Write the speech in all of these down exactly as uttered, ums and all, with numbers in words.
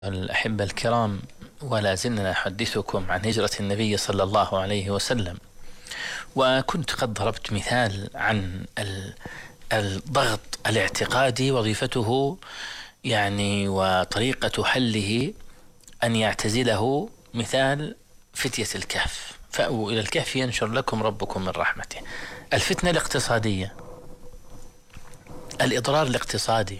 الأحبة الكرام، ولا زلنا نحدثكم عن هجرة النبي صلى الله عليه وسلم. وكنت قد ضربت مثال عن الضغط الاعتقادي، وظيفته يعني وطريقة حله أن يعتزله مثال فتية الكهف. فأووا إلى الكهف ينشر لكم ربكم من رحمته. الفتنة الاقتصادية، الإضرار الاقتصادي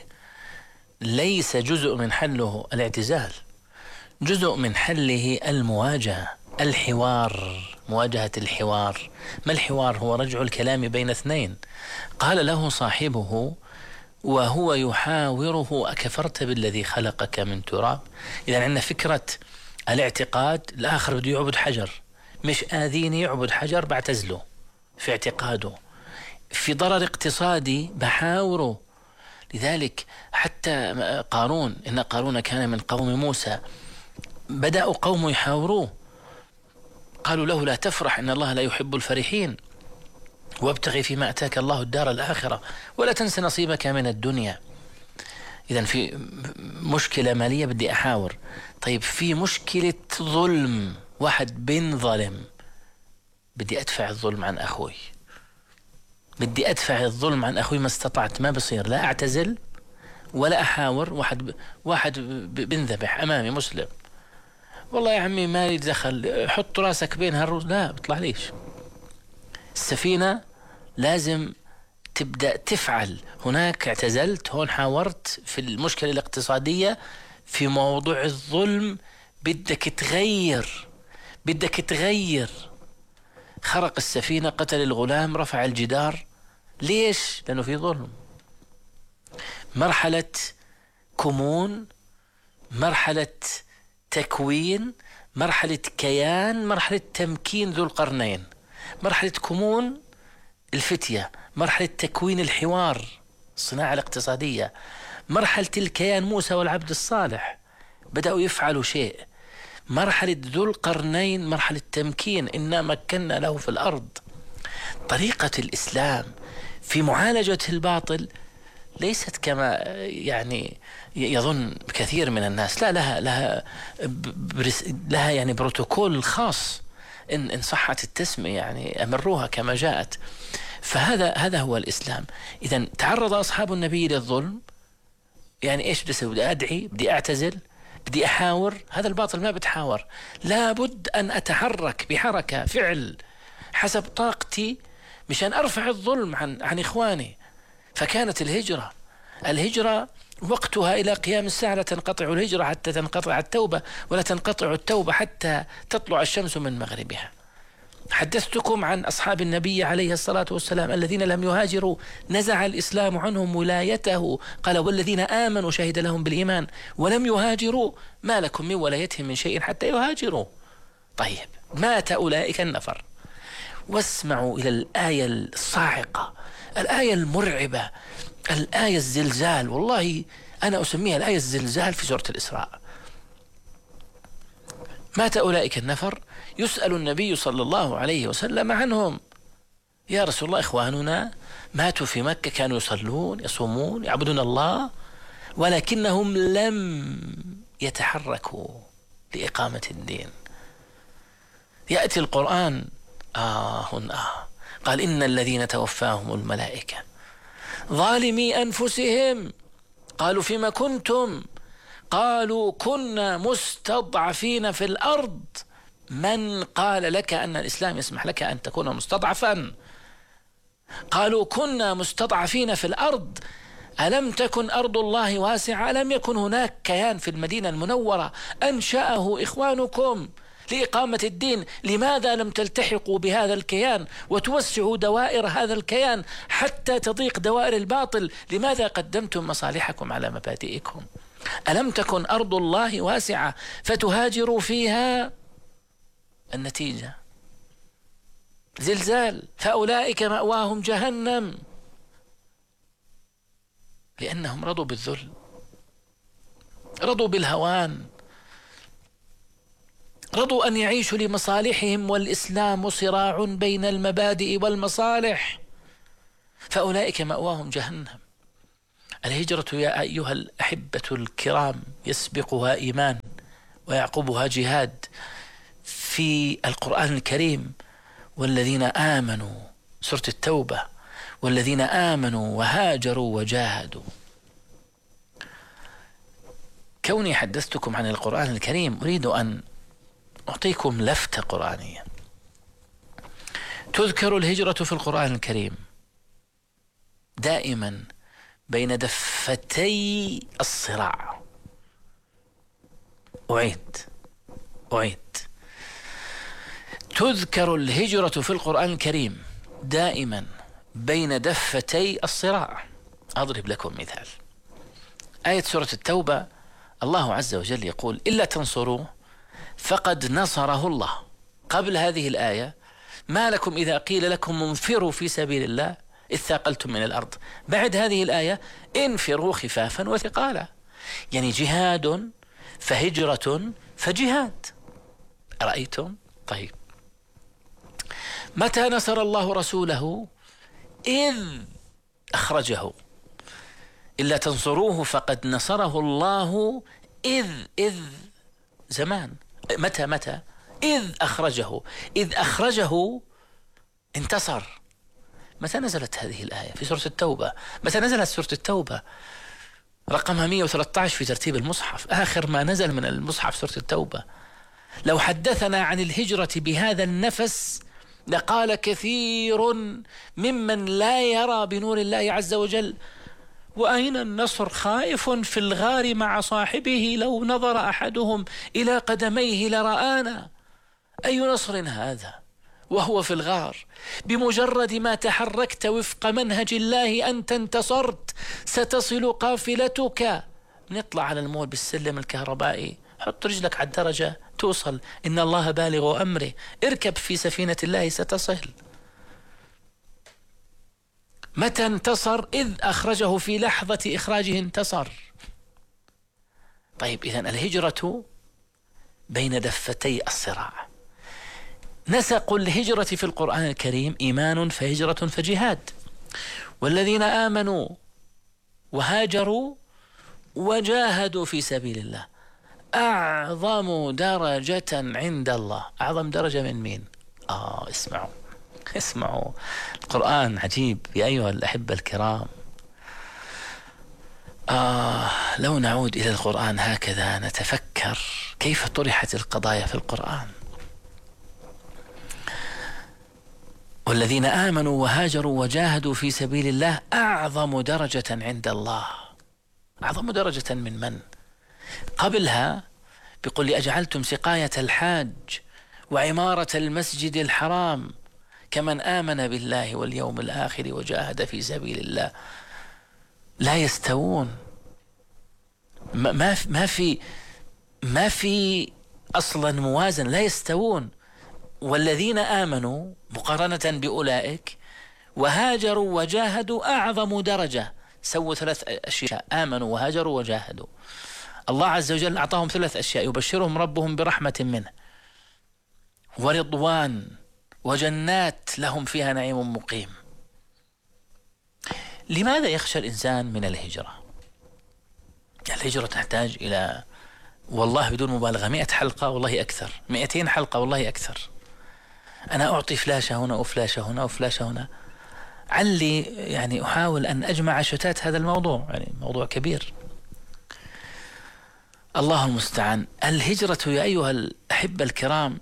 ليس جزء من حله الاعتزال، جزء من حله المواجهة، الحوار، مواجهة الحوار. ما الحوار؟ هو رجع الكلام بين اثنين. قال له صاحبه وهو يحاوره: أكفرت بالذي خلقك من تراب؟ إذا عندنا فكرة الاعتقاد، الآخر بده يعبد حجر، مش آذيني يعبد حجر بعتزله في اعتقاده. في ضرر اقتصادي بحاوره. لذلك حتى قارون، إن قارون كان من قوم موسى، بدأوا قوم يحاوروه، قالوا له: لا تفرح، إن الله لا يحب الفرحين، وابتغي فيما أتاك الله الدار الآخرة، ولا تنس نصيبك من الدنيا. إذن في مشكلة مالية بدي أحاور. طيب في مشكلة ظلم، واحد بن ظلم، بدي أدفع الظلم عن أخوي، بدي أدفع الظلم عن أخوي ما استطعت. ما بصير لا أعتزل ولا أحاور. واحد ب... واحد بنذبح أمامي مسلم، والله يا عمي ما لي دخل، حط راسك بين هالروس، لا بطلع ليش. السفينة لازم تبدأ تفعل. هناك اعتزلت، هون حاورت في المشكلة الاقتصادية. في موضوع الظلم بدك تغير، بدك تغير. خرق السفينة، قتل الغلام، رفع الجدار. ليش؟ لأنه في ظلم. مرحلة كمون، مرحلة تكوين، مرحلة كيان، مرحلة تمكين ذو القرنين. مرحلة كمون الفتية، مرحلة تكوين الحوار، الصناعة الاقتصادية. مرحلة الكيان موسى والعبد الصالح، بدأوا يفعلوا شيء. مرحلة ذو القرنين مرحلة تمكين، إنا مكنا له في الأرض. طريقة الإسلام في معالجة الباطل ليست كما يعني يظن كثير من الناس. لا، لها لها لها يعني بروتوكول خاص، إن إن صحت التسمية يعني أمروها كما جاءت. فهذا هذا هو الإسلام. إذا تعرض أصحاب النبي للظلم، يعني إيش بدي أسوي؟ بدي أدعي، بدي أعتزل، بدي أحاور؟ هذا الباطل ما بتحاور. لابد أن أتحرك بحركة فعل حسب طاقتي مشان أرفع الظلم عن عن إخواني. فكانت الهجرة الهجرة وقتها إلى قيام الساعة. لا تنقطع الهجرة حتى تنقطع التوبة، ولا تنقطع التوبة حتى تطلع الشمس من مغربها. حدثتكم عن أصحاب النبي عليه الصلاة والسلام الذين لم يهاجروا، نزع الإسلام عنهم ولايته. قال: والذين آمنوا شهد لهم بالإيمان ولم يهاجروا ما لكم من ولايتهم من شيء حتى يهاجروا. طيب، مات أولئك النفر. واسمعوا إلى الآية الصاعقة، الآية المرعبة، الآية الزلزال. والله أنا أسميها الآية الزلزال في سورة الإسراء. مات أولئك النفر، يسأل النبي صلى الله عليه وسلم عنهم: يا رسول الله، إخواننا ماتوا في مكة، كانوا يصلون، يصومون، يعبدون الله، ولكنهم لم يتحركوا لإقامة الدين. يأتي القرآن آه آه قال: إن الذين توفاهم الملائكة ظالمي أنفسهم قالوا فيما كنتم؟ قالوا كنا مستضعفين في الأرض. من قال لك أن الإسلام يسمح لك أن تكون مستضعفا؟ قالوا كنا مستضعفين في الأرض. ألم تكن أرض الله واسعة؟ ألم يكن هناك كيان في المدينة المنورة أنشأه إخوانكم لإقامة الدين؟ لماذا لم تلتحقوا بهذا الكيان وتوسعوا دوائر هذا الكيان حتى تضيق دوائر الباطل؟ لماذا قدمتم مصالحكم على مبادئكم؟ ألم تكن أرض الله واسعة فتهاجروا فيها؟ النتيجة زلزال. فأولئك مأواهم جهنم، لأنهم رضوا بالذل، رضوا بالهوان، رضوا أن يعيشوا لمصالحهم، والإسلام صراع بين المبادئ والمصالح. فأولئك مأواهم جهنم. الهجرة يا أيها الأحبة الكرام يسبقها إيمان ويعقبها جهاد في القرآن الكريم. والذين آمنوا، سورة التوبة، والذين آمنوا وهاجروا وجاهدوا. كوني حدثتكم عن القرآن الكريم أريد أن أعطيكم لفتة قرآنية. تذكر الهجرة في القرآن الكريم دائما بين دفتي الصراع. أعيد أعيد تذكر الهجرة في القرآن الكريم دائما بين دفتي الصراع. أضرب لكم مثال. آية سورة التوبة الله عز وجل يقول: إلا تنصروه فقد نصره الله. قبل هذه الآية: ما لكم إذا قيل لكم انفروا في سبيل الله إذ ثاقلتم من الأرض. بعد هذه الآية: انفروا خفافا وثقالا. يعني جهاد فهجرة فجهاد. رأيتم؟ طيب، متى نصر الله رسوله؟ إذ أخرجه. إلا تنصروه فقد نصره الله إذ إذ زمان. متى متى إذ أخرجه. إذ أخرجه انتصر. متى نزلت هذه الآية؟ في سورة التوبة. متى نزلت سورة التوبة؟ رقمها مئة وثلاثة عشر في ترتيب المصحف، آخر ما نزل من المصحف سورة التوبة. لو حدثنا عن الهجرة بهذا النفس لقال كثير ممن لا يرى بنور الله عز وجل: وأين النصر؟ خائف في الغار مع صاحبه، لو نظر أحدهم إلى قدميه لرآنا. أي نصر هذا وهو في الغار؟ بمجرد ما تحركت وفق منهج الله أنت انتصرت. ستصل قافلتك. نطلع على المول بالسلم الكهربائي، حط رجلك على الدرجة توصل. إن الله بالغ أمره. اركب في سفينة الله ستصل. متى انتصر؟ إذ أخرجه. في لحظة إخراجه انتصر. طيب، إذن الهجرة بين دفتي الصراع. نسق الهجرة في القرآن الكريم: إيمان فهجرة فجهاد. والذين آمنوا وهاجروا وجاهدوا في سبيل الله أعظم درجة عند الله. أعظم درجة من مين؟ آه اسمعوا اسمعوا القرآن عجيب يا أيها الأحبة الكرام. آه لو نعود إلى القرآن هكذا نتفكر كيف طرحت القضايا في القرآن. والذين آمنوا وهاجروا وجاهدوا في سبيل الله أعظم درجة عند الله. أعظم درجة من من؟ قبلها بيقول: لأجعلتم سقاية الحاج وعمارة المسجد الحرام كمن آمن بالله واليوم الآخر وجاهد في سبيل الله. لا يستوون. ما ما في ما في أصلا موازن. لا يستوون. والذين آمنوا مقارنة بأولئك وهاجروا وجاهدوا أعظم درجة. سووا ثلاث أشياء: آمنوا وهاجروا وجاهدوا. الله عز وجل أعطاهم ثلاث أشياء: يبشرهم ربهم برحمة منه ورضوان وجنات لهم فيها نعيم مقيم. لماذا يخشى الإنسان من الهجرة؟ الهجرة تحتاج إلى، والله بدون مبالغة، مئة حلقة والله أكثر، مئتين حلقة والله أكثر. أنا أعطي فلاشة هنا وفلاشة هنا وفلاشة هنا، علي يعني أحاول أن أجمع شتات هذا الموضوع، يعني موضوع كبير. الله المستعان. الهجرة يا أيها الأحبة الكرام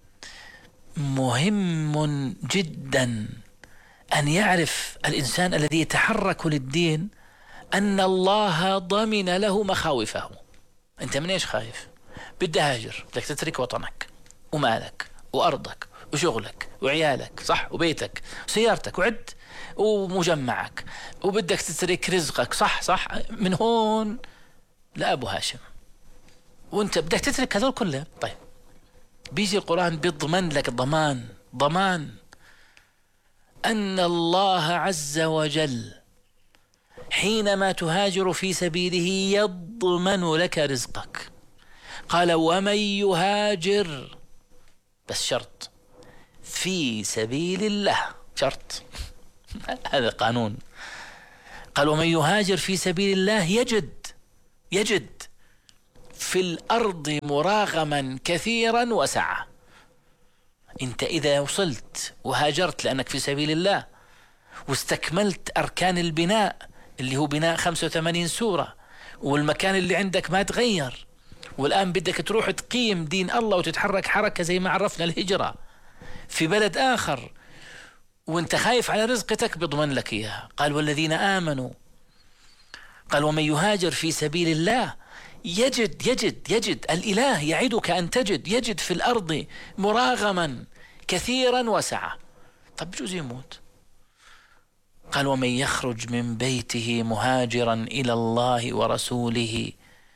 مهم جدا أن يعرف الإنسان الذي يتحرك للدين أن الله ضمن له مخاوفه. أنت من إيش خايف؟ بدي هاجر، بدك تترك وطنك ومالك وأرضك وشغلك وعيالك، صح، وبيتك وسيارتك وعد ومجمعك، وبدك تترك رزقك، صح صح، من هون لأبو هاشم، وانت بدك تترك هذول كله. طيب، بيجي القرآن بيضمن لك ضمان ضمان أن الله عز وجل حينما تهاجر في سبيله يضمن لك رزقك. قال: ومن يهاجر، بس شرط، في سبيل الله، شرط هذا قانون. قال ومن يهاجر في سبيل الله يجد يجد في الأرض مراغما كثيرا وسعة. أنت إذا وصلت وهاجرت لأنك في سبيل الله واستكملت أركان البناء اللي هو بناء خمسة وثمانين سورة، والمكان اللي عندك ما تغير، والآن بدك تروح تقيم دين الله وتتحرك حركة زي ما عرفنا الهجرة في بلد آخر وانت خايف على رزقتك، بيضمن لك إياها. قال والذين آمنوا، قال ومن يهاجر في سبيل الله يجد يجد يجد الإله يعدك أن تجد يجد في الأرض مراغما كثيرا وسعة. طب بجوز يموت. قال ومن يخرج من بيته مهاجرا إلى الله ورسوله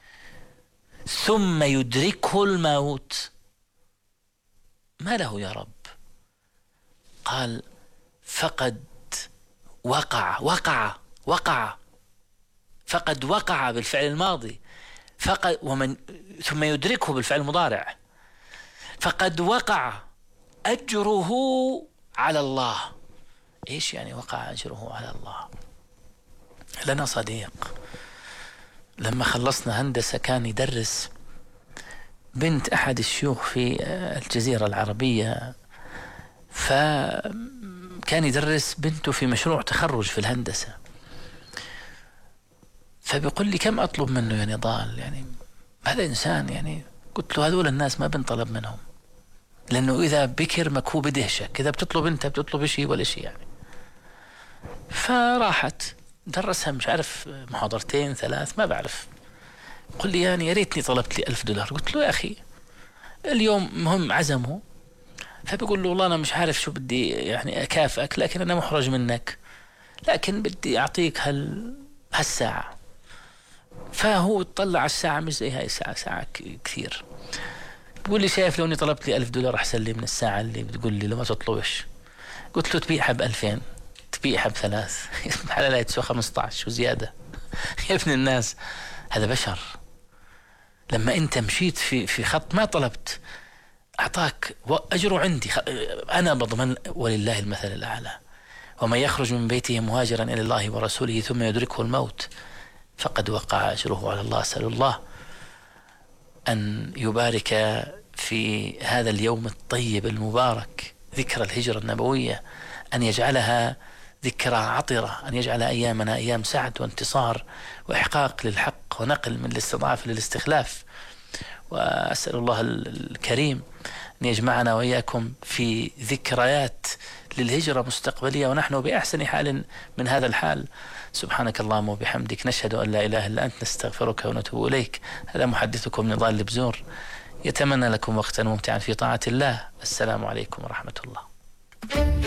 ثم يدركه الموت ما له يا رب؟ قال فقد وقع وقع وقع فقد وقع بالفعل الماضي، فقد ومن ثم يدركه بالفعل المضارع، فقد وقع أجره على الله. إيش يعني وقع أجره على الله؟ لنا صديق لما خلصنا هندسة كان يدرس بنت أحد الشيوخ في الجزيرة العربية، فكان يدرس بنته في مشروع تخرج في الهندسة، فبيقول لي كم أطلب منه يعني ضال، يعني هذا إنسان يعني. قلت له هذول الناس ما بنطلب منهم، لأنه إذا بكر مكهو بدهشك، إذا بتطلب أنت بتطلب شيء ولا شيء يعني. فراحت درسها مش عارف محاضرتين ثلاث ما بعرف، قل لي يعني يا ريتني طلبت لي ألف دولار. قلت له يا أخي اليوم مهم عزمه، فبيقول له والله أنا مش عارف شو بدي يعني أكافئك، لكن أنا محرج منك، لكن بدي أعطيك هال هالساعة. فهو طلع على الساعة مش زي هاي الساعة، ساعة كثير. بقول لي شايف لو اني طلبت لي ألف دولار أحسن لي من الساعة اللي بتقول لي لو ما تطلبش. قلت له تبيعها بألفين، تبيعها بثلاث على لا تسوى خمسة عشر وزيادة. يا ابن الناس هذا بشر. لما انت مشيت في في خط ما طلبت أعطاك أجره عندي، أنا بضمن ولله المثل الأعلى. ومن يخرج من بيته مهاجرا إلى الله ورسوله ثم يدركه الموت فقد وقع أجره على الله. أسأل الله أن يبارك في هذا اليوم الطيب المبارك، ذكرى الهجرة النبوية، أن يجعلها ذكرى عطرة، أن يجعل أيامنا أيام سعد وانتصار وإحقاق للحق ونقل من الاستضعاف للاستخلاف. وأسأل الله الكريم أن يجمعنا وإياكم في ذكريات للهجرة مستقبلية ونحن بأحسن حال من هذا الحال. سبحانك اللهم وبحمدك، نشهد أن لا إله إلا أنت، نستغفرك ونتوب إليك. هذا محدثكم نضال البزور، يتمنى لكم وقتا ممتعا في طاعة الله. السلام عليكم ورحمة الله.